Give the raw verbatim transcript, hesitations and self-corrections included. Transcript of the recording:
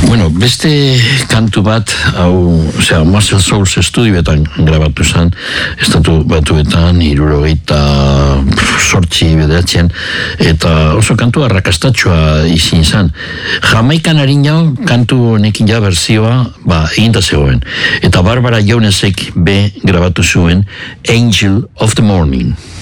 Bueno, beste kantu bat, hau, osea, Muscle Souls estudioetan grabatu zen, estatu batuetan, hirurogeita sortzi bederatzen, eta oso kantu arrakastatxoa izin zen. Jamaikan harinau, kantu honekin ja berzioa, ba, eginda zegoen. Eta Barbara Jonesek be grabatu zuen Angel of the Morning.